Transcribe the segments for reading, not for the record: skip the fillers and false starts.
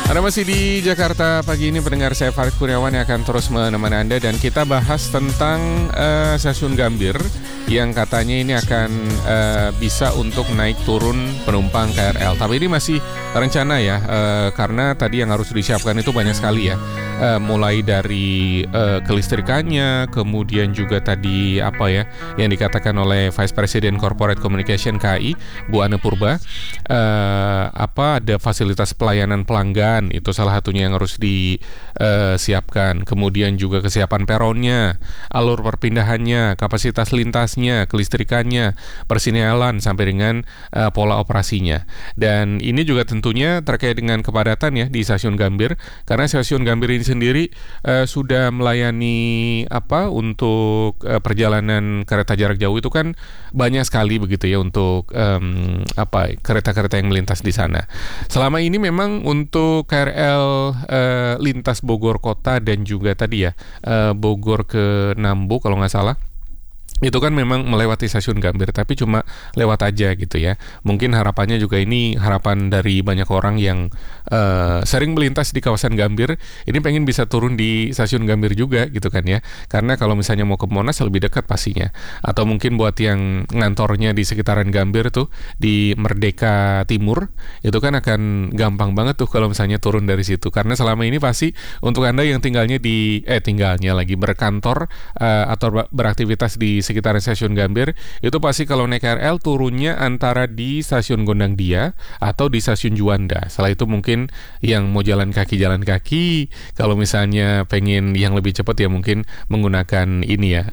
Anda masih di Jakarta pagi ini, pendengar, saya Farid Kurniawan yang akan terus menemani Anda. Dan kita bahas tentang stasiun Gambir yang katanya ini akan bisa untuk naik turun penumpang KRL. Tapi ini masih rencana ya, karena tadi yang harus disiapkan itu banyak sekali ya. Mulai dari kelistrikannya, kemudian juga tadi apa ya yang dikatakan oleh Vice President Corporate Communication KAI, Bu Anne Purba, ada fasilitas pelayanan pelanggan, itu salah satunya yang harus disiapkan. Kemudian juga kesiapan peronnya, alur perpindahannya, kapasitas lintasnya, kelistrikannya, persinyalan sampai dengan pola operasinya. Dan ini juga tentunya terkait dengan kepadatan ya di stasiun Gambir, karena stasiun Gambir ini sendiri sudah melayani untuk perjalanan kereta jarak jauh itu kan banyak sekali begitu ya untuk kereta-kereta yang melintas di sana. Selama ini memang untuk KRL lintas Bogor Kota dan juga tadi ya Bogor ke Nambo kalau nggak salah, itu kan memang melewati stasiun Gambir, tapi cuma lewat aja gitu ya. Mungkin harapannya juga ini harapan dari banyak orang yang sering melintas di kawasan Gambir, ini pengen bisa turun di stasiun Gambir juga gitu kan ya. Karena kalau misalnya mau ke Monas lebih dekat pastinya. Atau mungkin buat yang ngantornya di sekitaran Gambir tuh, di Merdeka Timur, itu kan akan gampang banget tuh kalau misalnya turun dari situ. Karena selama ini pasti untuk Anda yang tinggalnya berkantor atau beraktivitas di sekitaran stasiun Gambir, itu pasti kalau naik KRL turunnya antara di stasiun Gondangdia atau di stasiun Juanda. Setelah itu mungkin yang mau jalan kaki, kalau misalnya pengen yang lebih cepat ya mungkin menggunakan ini ya,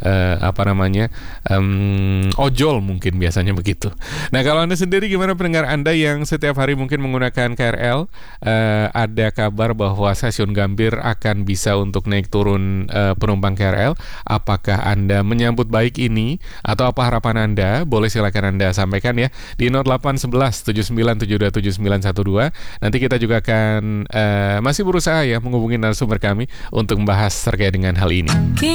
ojol mungkin biasanya begitu. Nah, kalau Anda sendiri gimana, pendengar Anda yang setiap hari mungkin menggunakan KRL? Ada kabar bahwa stasiun Gambir akan bisa untuk naik turun penumpang KRL. Apakah Anda menyambut baik ini atau apa harapan Anda? Boleh silakan Anda sampaikan ya di 0811 7972 7912. Nanti kita juga akan masih berusaha ya menghubungi narasumber kami untuk membahas terkait dengan hal ini.